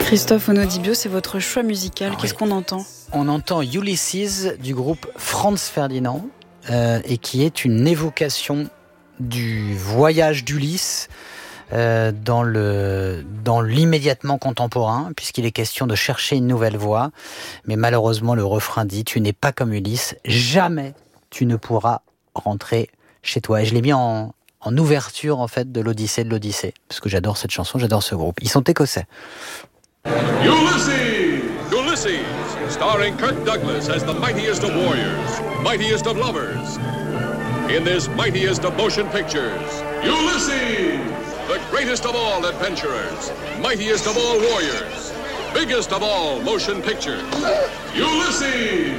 Christophe Onodibio, c'est votre choix musical. Qu'est-ce qu'on entend ? On entend Ulysses du groupe Franz Ferdinand et qui est une évocation du voyage d'Ulysse dans l'immédiatement contemporain, puisqu'il est question de chercher une nouvelle voie. Mais malheureusement, le refrain dit « Tu n'es pas comme Ulysse, jamais tu ne pourras rentrer chez toi ». Et je l'ai mis en ouverture en fait de l'Odyssée de l'Odyssée, parce que j'adore cette chanson, j'adore ce groupe. Ils sont écossais. Ulysses, starring Kirk Douglas as the mightiest of warriors, mightiest of lovers. In this mightiest of motion pictures, Ulysses, the greatest of all adventurers, mightiest of all warriors, biggest of all motion pictures, Ulysses.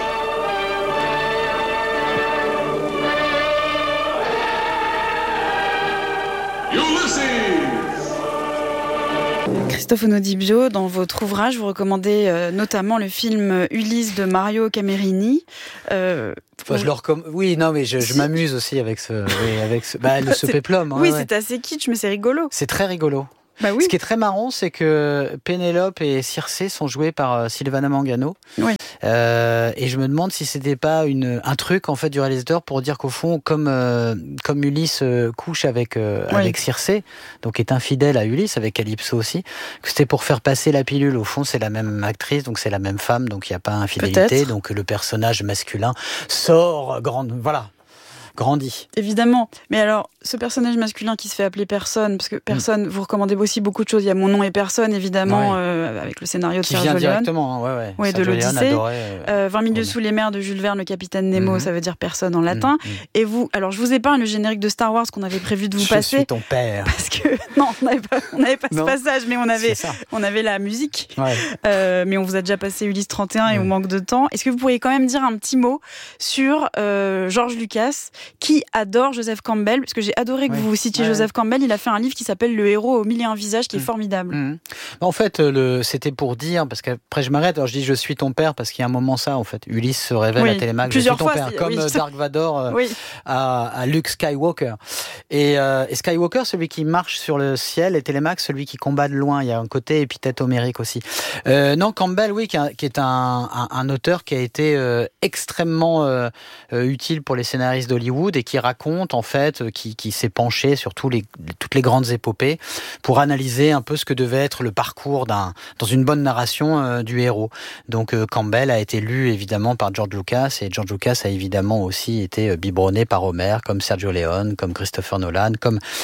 Christophe Onodibio, dans votre ouvrage, vous recommandez notamment le film Ulysse de Mario Camerini. Je le recommande. Oui, non, mais je m'amuse aussi avec ce péplum. Oui, c'est assez kitsch, mais c'est rigolo. C'est très rigolo. Bah oui. Ce qui est très marrant, c'est que Pénélope et Circé sont joués par Silvana Mangano. Oui. Et je me demande si c'était pas un truc en fait du réalisateur pour dire qu'au fond, comme Ulysse couche avec Circé, donc est infidèle à Ulysse avec Calypso aussi, que c'était pour faire passer la pilule. Au fond, c'est la même actrice, donc c'est la même femme, donc il n'y a pas infidélité. Peut-être. Donc le personnage masculin grandit. Évidemment. Mais alors, ce personnage masculin qui se fait appeler Personne, parce que Personne, vous recommandez aussi beaucoup de choses. Il y a Mon nom et Personne, évidemment, avec le scénario de Sergio Leone. Qui vient directement, de l'Odyssée. 20 milieux sous les mers de Jules Verne, le capitaine Nemo, ça veut dire personne en latin. Et vous, alors je vous épargne le générique de Star Wars qu'on avait prévu de vous passer. Je suis ton père. Parce que, non, on n'avait pas ce passage, mais on avait la musique. Ouais. Mais on vous a déjà passé Ulysse 31 et on manque de temps. Est-ce que vous pourriez quand même dire un petit mot sur George Lucas, qui adore Joseph Campbell, parce que j'ai adoré que vous citiez Joseph Campbell. Il a fait un livre qui s'appelle Le héros aux 1001 visages, qui est formidable. En fait, c'était pour dire, parce qu'après je m'arrête, alors je dis je suis ton père, parce qu'il y a un moment ça, en fait. Ulysse se révèle à Télémaque, je suis ton père, comme Dark Vador à Luke Skywalker. Et Skywalker, celui qui marche sur le ciel, et Télémaque, celui qui combat de loin. Il y a un côté épithète homérique aussi. Non, Campbell, qui est un auteur qui a été extrêmement utile pour les scénaristes d'Hollywood et qui raconte, en fait, qui s'est penché sur toutes les grandes épopées pour analyser un peu ce que devait être le parcours dans une bonne narration du héros. Donc Campbell a été lu évidemment par George Lucas, et George Lucas a évidemment aussi été biberonné par Homer, comme Sergio Leone, comme Christopher Nolan,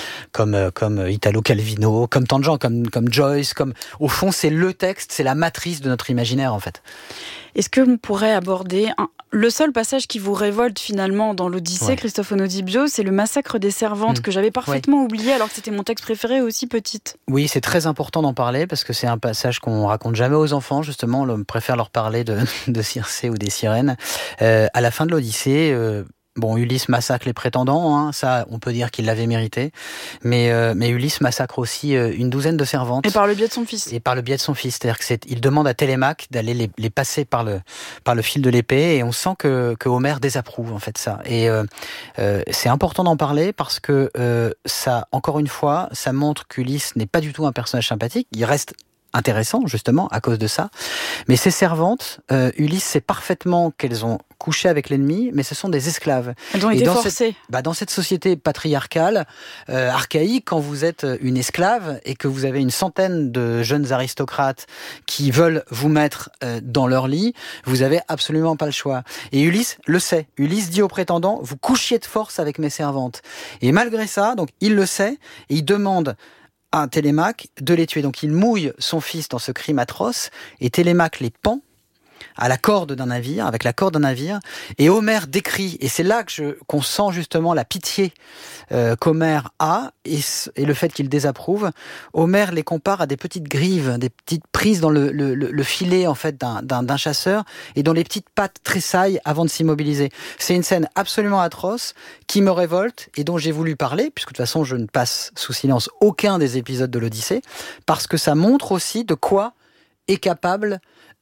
comme Italo Calvino, comme tant de gens, comme Joyce, au fond c'est le texte, c'est la matrice de notre imaginaire en fait. Est-ce qu'on pourrait aborder le seul passage qui vous révolte finalement dans l'Odyssée, Christophe Onodibio, c'est le massacre des servantes que j'avais parfaitement oublié alors que c'était mon texte préféré aussi petite. Oui, c'est très important d'en parler parce que c'est un passage qu'on raconte jamais aux enfants justement. On préfère leur parler de Circé ou des sirènes. À la fin de l'Odyssée, Ulysse massacre les prétendants, ça on peut dire qu'il l'avait mérité, mais Ulysse massacre aussi une douzaine de servantes. Et par le biais de son fils. C'est-à-dire qu'il demande à Télémaque d'aller les passer par le fil de l'épée, et on sent que Homer désapprouve en fait ça. Et c'est important d'en parler parce que ça, encore une fois, ça montre qu'Ulysse n'est pas du tout un personnage sympathique. Il reste intéressant justement à cause de ça, mais ces servantes, Ulysse sait parfaitement qu'elles ont couché avec l'ennemi, mais ce sont des esclaves. Elles ont été forcées. Dans cette société patriarcale, archaïque, quand vous êtes une esclave et que vous avez une centaine de jeunes aristocrates qui veulent vous mettre dans leur lit, vous avez absolument pas le choix. Et Ulysse le sait. Ulysse dit aux prétendants, vous couchiez de force avec mes servantes. Et malgré ça, donc il le sait, et il demande à Télémaque de les tuer. Donc il mouille son fils dans ce crime atroce, et Télémaque les pend à la corde d'un navire, avec la corde d'un navire, et Homer décrit, et c'est là qu'on sent justement la pitié qu'Homer a, et le fait qu'il désapprouve. Homer les compare à des petites grives, des petites prises dans le filet en fait d'un chasseur, et dont les petites pattes tressaillent avant de s'immobiliser. C'est une scène absolument atroce, qui me révolte, et dont j'ai voulu parler, puisque de toute façon je ne passe sous silence aucun des épisodes de l'Odyssée, parce que ça montre aussi de quoi est capable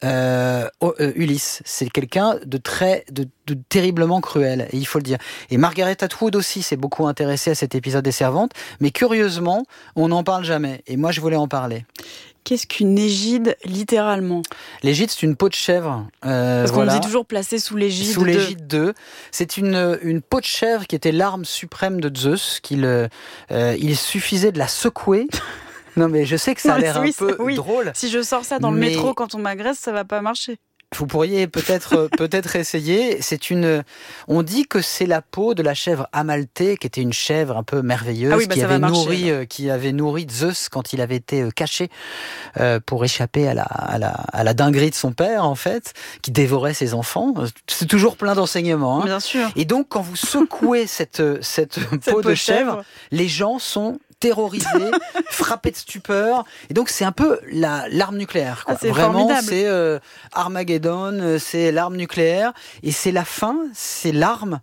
Ulysse. C'est quelqu'un de terriblement cruel, et il faut le dire. Et Margaret Atwood aussi s'est beaucoup intéressée à cet épisode des servantes, mais curieusement, on n'en parle jamais. Et moi, je voulais en parler. Qu'est-ce qu'une égide, littéralement ? L'égide, c'est une peau de chèvre. Parce qu'on dit toujours placée sous l'égide Sous l'égide de. C'est une peau de chèvre qui était l'arme suprême de Zeus, il suffisait de la secouer. Non, mais je sais que ça a l'air un peu drôle. Si je sors ça dans le métro quand on m'agresse, ça va pas marcher. Vous pourriez peut-être essayer. On dit que c'est la peau de la chèvre Amalthée, qui était une chèvre un peu merveilleuse, qui avait nourri Zeus quand il avait été caché pour échapper à la dinguerie de son père, en fait, qui dévorait ses enfants. C'est toujours plein d'enseignements. Bien sûr. Et donc, quand vous secouez cette peau de chèvre, les gens sont terrorisés, frappés de stupeur. Et donc, c'est un peu l'arme nucléaire. Quoi. C'est vraiment, formidable. c'est Armageddon, c'est l'arme nucléaire. Et c'est la fin, c'est l'arme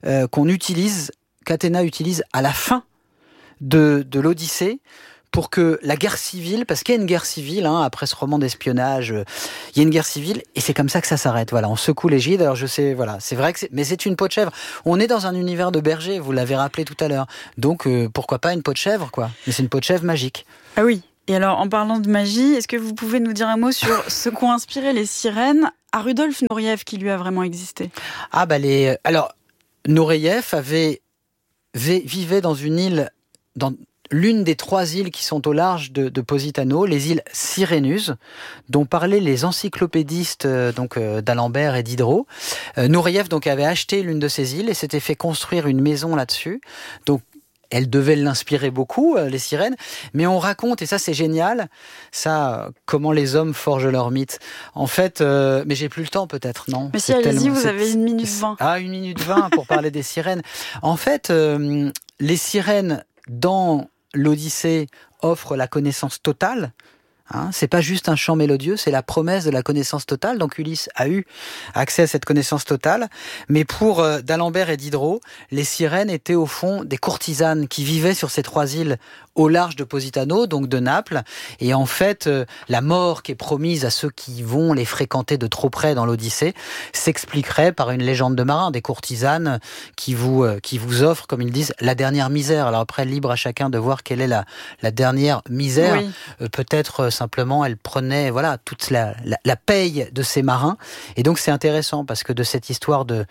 qu'Athéna utilise à la fin de l'Odyssée, pour que la guerre civile, parce qu'il y a une guerre civile, après ce roman d'espionnage, il y a une guerre civile, et c'est comme ça que ça s'arrête. Voilà, on secoue l'égide. Alors je sais, voilà, c'est vrai mais c'est une peau de chèvre. On est dans un univers de berger, vous l'avez rappelé tout à l'heure. Donc pourquoi pas une peau de chèvre, quoi. Mais c'est une peau de chèvre magique. Ah oui. Et alors, en parlant de magie, est-ce que vous pouvez nous dire un mot sur ce qu'ont inspiré les sirènes à Rudolf Nureyev, qui lui a vraiment existé ? Alors, Nureyev vivait dans une île, dans l'une des 3 îles qui sont au large de Positano, les îles Sirénus, dont parlaient les encyclopédistes d'Alembert et Diderot. Nureyev avait acheté l'une de ces îles et s'était fait construire une maison là-dessus. Donc, elle devait l'inspirer beaucoup, les sirènes. Mais on raconte, et ça c'est génial, comment les hommes forgent leur mythe. En fait, mais j'ai plus le temps peut-être, non ? Mais si, allez-y, vous avez 1 minute 20. 1 minute 20 pour parler des sirènes. En fait, les sirènes, dans l'Odyssée, offrent la connaissance totale. C'est pas juste un chant mélodieux, c'est la promesse de la connaissance totale. Donc Ulysse a eu accès à cette connaissance totale. Mais pour d'Alembert et Diderot, les sirènes étaient au fond des courtisanes qui vivaient sur ces 3 îles au large de Positano, donc de Naples. Et en fait, la mort qui est promise à ceux qui vont les fréquenter de trop près dans l'Odyssée s'expliquerait par une légende de marin, des courtisanes qui vous offrent, comme ils disent, la dernière misère. Alors après, libre à chacun de voir quelle est la dernière misère. Oui. Peut-être simplement, elle prenait toute la paye de ces marins. Et donc c'est intéressant parce que de cette histoire de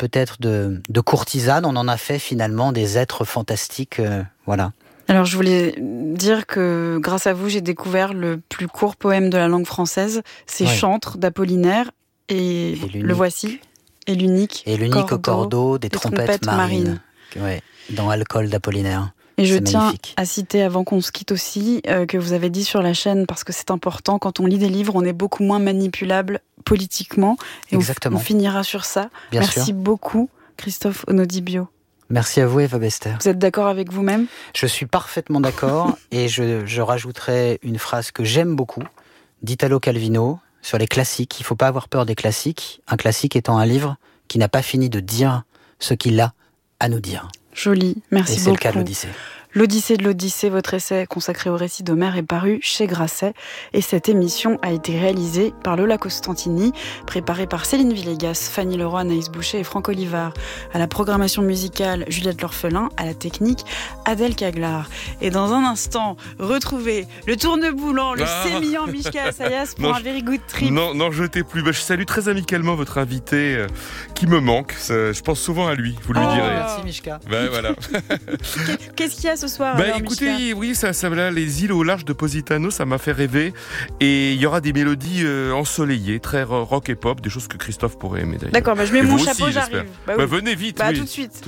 courtisanes, on en a fait finalement des êtres fantastiques. Voilà. Alors, je voulais dire que grâce à vous, j'ai découvert le plus court poème de la langue française. C'est Chantre d'Apollinaire. Et le voici. Et l'unique au cordeau des trompettes marines. Ouais, dans Alcool d'Apollinaire. Et je tiens à citer, avant qu'on se quitte aussi, que vous avez dit sur la chaîne, parce que c'est important, quand on lit des livres, on est beaucoup moins manipulable politiquement. Et on finira sur ça. Merci beaucoup, Christophe Onodibio. Merci à vous, Eva Bester. Vous êtes d'accord avec vous-même ? Je suis parfaitement d'accord et je rajouterai une phrase que j'aime beaucoup d'Italo Calvino sur les classiques. Il ne faut pas avoir peur des classiques. Un classique étant un livre qui n'a pas fini de dire ce qu'il a à nous dire. Joli, merci beaucoup. Et c'est le cas de l'Odyssée. L'Odyssée de l'Odyssée, votre essai consacré au récit d'Homère est paru chez Grasset. Et cette émission a été réalisée par Lola Costantini, préparée par Céline Villegas, Fanny Leroy, Anaïs Boucher et Franck Olivard. À la programmation musicale, Juliette L'Orphelin. À la technique, Adèle Caglar. Et dans un instant, retrouvez le tourneboulant, le sémillant Mishka Assayas pour un very good trip. Non, jetez plus. Je salue très amicalement votre invité qui me manque. Je pense souvent à lui, vous lui direz. Merci Mishka. Voilà. Qu'est-ce qu'il y a ce soir écoutez, Mishka ? Oui, ça là, les îles au large de Positano, ça m'a fait rêver. Et il y aura des mélodies ensoleillées, très rock et pop, des choses que Christophe pourrait aimer d'ailleurs. D'accord, je mets mon chapeau, aussi, j'arrive. Venez vite. Tout de suite.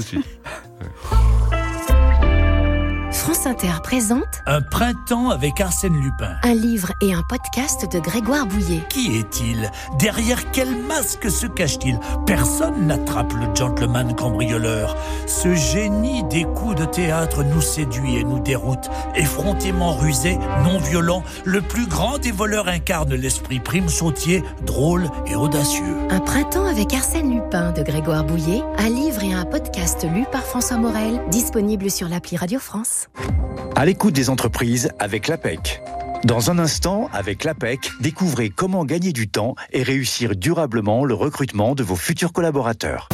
France Inter présente Un printemps avec Arsène Lupin. Un livre et un podcast de Grégoire Bouillet. Qui est-il ? Derrière quel masque se cache-t-il ? Personne n'attrape le gentleman cambrioleur. Ce génie des coups de théâtre nous séduit et nous déroute. Effrontément rusé, non violent, le plus grand des voleurs incarne l'esprit prime sautier, drôle et audacieux. Un printemps avec Arsène Lupin de Grégoire Bouillet. Un livre et un podcast lu par François Morel, disponible sur l'appli Radio France. À l'écoute des entreprises avec l'APEC. Dans un instant, avec l'APEC, découvrez comment gagner du temps et réussir durablement le recrutement de vos futurs collaborateurs.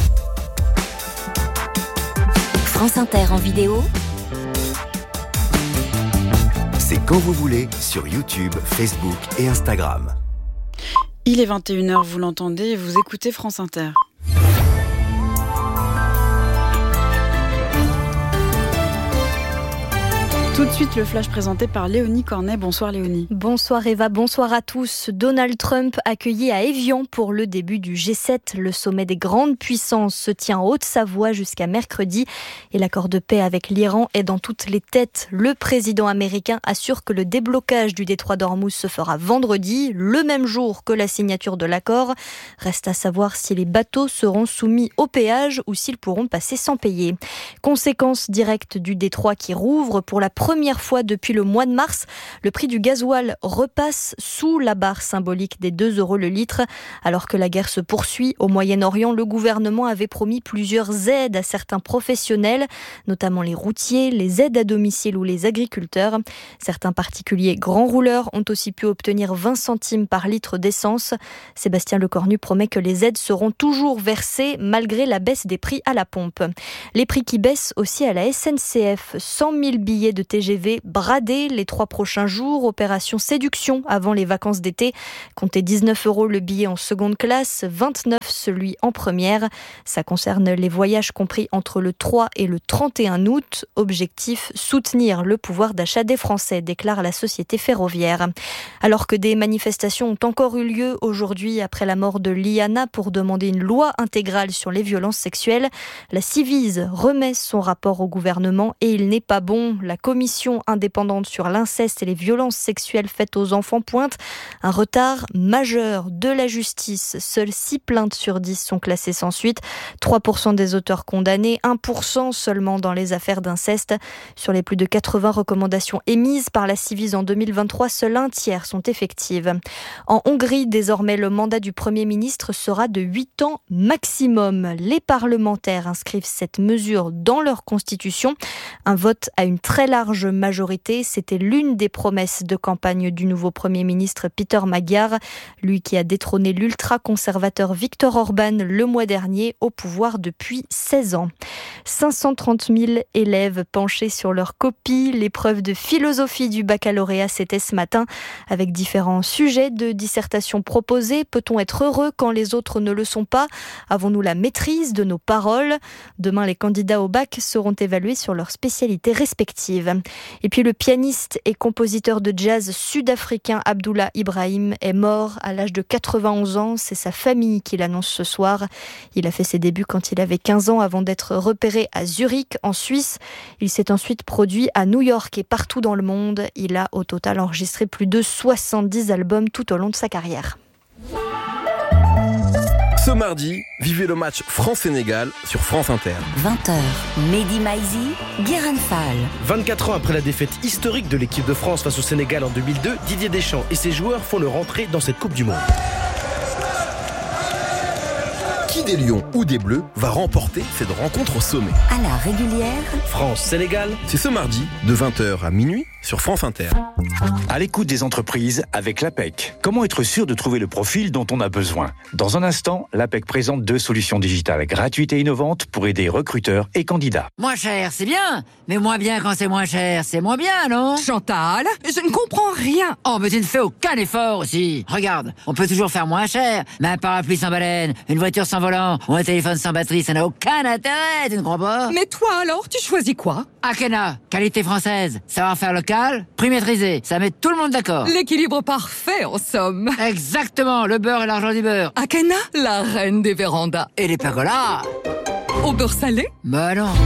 France Inter en vidéo. C'est c'est quand vous voulez sur YouTube, Facebook et Instagram. Il est 21h, vous l'entendez, vous écoutez France Inter. Tout de suite, le flash présenté par Léonie Cornet. Bonsoir Léonie. Bonsoir Eva, bonsoir à tous. Donald Trump accueilli à Évian pour le début du G7. Le sommet des grandes puissances se tient en Haute-Savoie jusqu'à mercredi. Et l'accord de paix avec l'Iran est dans toutes les têtes. Le président américain assure que le déblocage du détroit d'Ormuz se fera vendredi, le même jour que la signature de l'accord. Reste à savoir si les bateaux seront soumis au péage ou s'ils pourront passer sans payer. Conséquence directe du détroit qui rouvre pour la première fois depuis le mois de mars, le prix du gasoil repasse sous la barre symbolique des 2 € le litre. Alors que la guerre se poursuit au Moyen-Orient, le gouvernement avait promis plusieurs aides à certains professionnels, notamment les routiers, les aides à domicile ou les agriculteurs. Certains particuliers grands rouleurs ont aussi pu obtenir 20 centimes par litre d'essence. Sébastien Lecornu promet que les aides seront toujours versées malgré la baisse des prix à la pompe. Les prix qui baissent aussi à la SNCF. 100 000 billets de TGV bradés les 3 prochains jours. Opération séduction avant les vacances d'été. Comptez 19 € le billet en seconde classe, 29 celui en première. Ça concerne les voyages compris entre le 3 et le 31 août. Objectif, soutenir le pouvoir d'achat des Français, déclare la société ferroviaire. Alors que des manifestations ont encore eu lieu aujourd'hui après la mort de Liana pour demander une loi intégrale sur les violences sexuelles, la Civise remet son rapport au gouvernement et il n'est pas bon. La commission indépendante sur l'inceste et les violences sexuelles faites aux enfants pointe un retard majeur de la justice. Seules 6 plaintes sur 10 sont classées sans suite. 3% des auteurs condamnés, 1% seulement dans les affaires d'inceste. Sur les plus de 80 recommandations émises par la Civise en 2023, seul un tiers sont effectives. En Hongrie, désormais, le mandat du Premier ministre sera de 8 ans maximum. Les parlementaires inscrivent cette mesure dans leur constitution. Un vote à une très large majorité, c'était l'une des promesses de campagne du nouveau Premier ministre Peter Magyar, lui qui a détrôné l'ultra-conservateur Viktor Orban le mois dernier au pouvoir depuis 16 ans. 530 000 élèves penchés sur leur copie. L'épreuve de philosophie du baccalauréat, c'était ce matin, avec différents sujets de dissertation proposés. Peut-on être heureux quand les autres ne le sont pas ? Avons-nous la maîtrise de nos paroles ? Demain, les candidats au bac seront évalués sur leurs spécialités respectives. Et puis le pianiste et compositeur de jazz sud-africain Abdullah Ibrahim est mort à l'âge de 91 ans. C'est sa famille qui l'annonce ce soir. Il a fait ses débuts quand il avait 15 ans avant d'être repéré à Zurich, en Suisse. Il s'est ensuite produit à New York et partout dans le monde. Il a au total enregistré plus de 70 albums tout au long de sa carrière. Ce mardi, vivez le match France-Sénégal sur France Inter. 20h, Mehdi Maizi, Guérin Fall. 24 ans après la défaite historique de l'équipe de France face au Sénégal en 2002, Didier Deschamps et ses joueurs font leur entrée dans cette Coupe du Monde. Qui des Lions ou des Bleus va remporter cette rencontre au sommet ? À la régulière, France-Sénégal, c'est ce mardi de 20h à minuit sur France Inter. À l'écoute des entreprises avec l'APEC. Comment être sûr de trouver le profil dont on a besoin ? Dans un instant, l'APEC présente 2 solutions digitales gratuites et innovantes pour aider recruteurs et candidats. Moins cher, c'est bien, mais moins bien quand c'est moins cher, c'est moins bien, non ? Chantal, je ne comprends rien. Oh, mais tu ne fais aucun effort aussi. Regarde, on peut toujours faire moins cher, mais un parapluie sans baleine, une voiture sans volant ou un téléphone sans batterie, ça n'a aucun intérêt, tu ne crois pas ? Mais toi alors, tu choisis quoi ? Akena, qualité française, savoir-faire local, prix maîtrisé, ça met tout le monde d'accord. L'équilibre parfait en somme. Exactement, le beurre et l'argent du beurre. Akena, la reine des vérandas. Et les pergolas. Au beurre salé ? Bah non.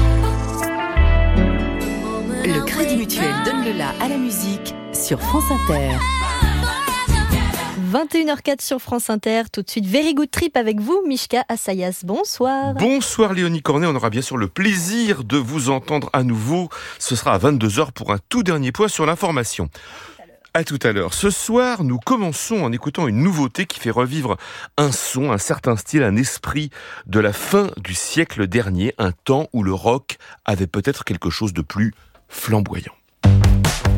Le Crédit Mutuel donne le la à la musique sur France Inter. 21h04 sur France Inter. Tout de suite, Very Good Trip avec vous, Mishka Assayas. Bonsoir. Bonsoir Léonie Cornet. On aura bien sûr le plaisir de vous entendre à nouveau. Ce sera à 22h pour un tout dernier point sur l'information. À tout à l'heure. Ce soir, nous commençons en écoutant une nouveauté qui fait revivre un son, un certain style, un esprit de la fin du siècle dernier, un temps où le rock avait peut-être quelque chose de plus flamboyant.